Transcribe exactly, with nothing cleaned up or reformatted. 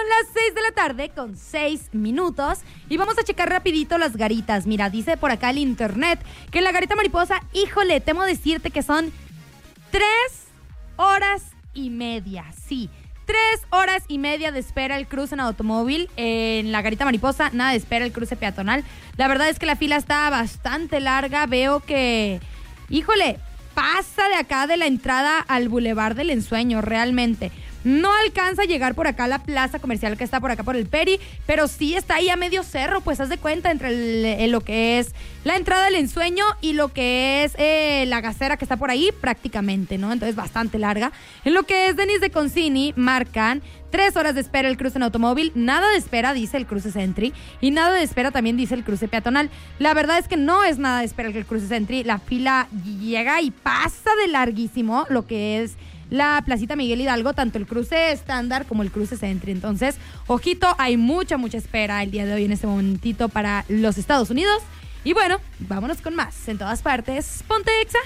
las seis de la tarde con seis minutos y vamos a checar rapidito las garitas. Mira, dice por acá el internet que la garita mariposa, híjole, temo decirte que son tres horas y media, sí. Tres horas y media de espera el cruce en automóvil. En la garita mariposa, nada de espera el cruce peatonal. La verdad es que la fila está bastante larga. Veo que, híjole, pasa de acá de la entrada al Boulevard del Ensueño, realmente. No alcanza a llegar por acá a la plaza comercial que está por acá por el Peri, pero sí está ahí a medio cerro, pues haz de cuenta entre el, el, lo que es la entrada del Ensueño y lo que es eh, la gasera que está por ahí prácticamente, ¿no? Entonces bastante larga. En lo que es Denis de Concini marcan tres horas de espera el cruce en automóvil, nada de espera dice el cruce Sentry y nada de espera también dice el cruce peatonal. La verdad es que no es nada de espera el cruce Sentry, la fila llega y pasa de larguísimo lo que es la Placita Miguel Hidalgo, tanto el cruce estándar como el cruce Sentry. Entonces, ojito, hay mucha, mucha espera el día de hoy en este momentito para los Estados Unidos. Y bueno, vámonos con más. En todas partes, ponte Exa.